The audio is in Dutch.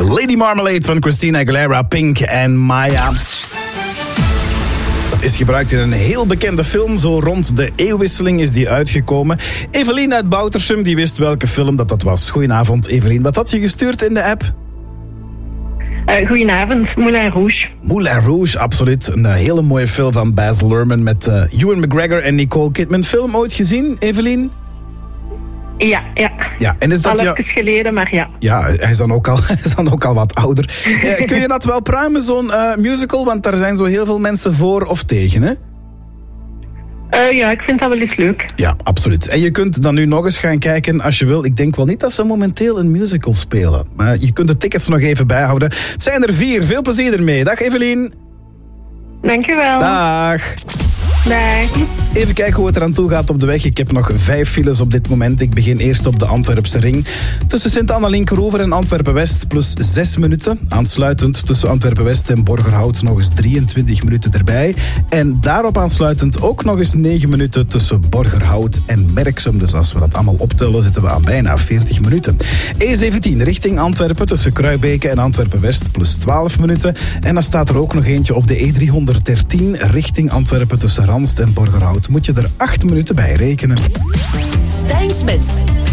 Lady Marmalade van Christina Aguilera, Pink en Maya. Dat is gebruikt in een heel bekende film. Zo rond de eeuwwisseling is die uitgekomen. Evelien uit Boutersum, die wist welke film dat was. Goedenavond, Evelien. Wat had je gestuurd in de app? Goedenavond, Moulin Rouge. Moulin Rouge, absoluut. Een hele mooie film van Baz Luhrmann met Ewan McGregor en Nicole Kidman. Film ooit gezien, Evelien? Ja. Ja, en is dat al even geleden, maar ja. Ja, hij is dan ook al wat ouder. Kun je dat wel pruimen, zo'n musical? Want daar zijn zo heel veel mensen voor of tegen, hè? Ja, ik vind dat wel eens leuk. Ja, absoluut. En je kunt dan nu nog eens gaan kijken als je wil. Ik denk wel niet dat ze momenteel een musical spelen. Maar je kunt de tickets nog even bijhouden. Het zijn er 4. Veel plezier ermee. Dag Evelien. Dankjewel. Dag. Dag. Even kijken hoe het eraan toe gaat op de weg. Ik heb nog 5 files op dit moment. Ik begin eerst op de Antwerpse ring. Tussen Sint-Anna-Linkeroever en Antwerpen-West plus 6 minuten. Aansluitend tussen Antwerpen-West en Borgerhout nog eens 23 minuten erbij. En daarop aansluitend ook nog eens 9 minuten tussen Borgerhout en Merksem. Dus als we dat allemaal optellen zitten we aan bijna 40 minuten. E17 richting Antwerpen tussen Kruibeke en Antwerpen-West plus 12 minuten. En dan staat er ook nog eentje op de E313 richting Antwerpen tussen Ranst en Borgerhout. Moet je er 8 minuten bij rekenen. Stijn Smits.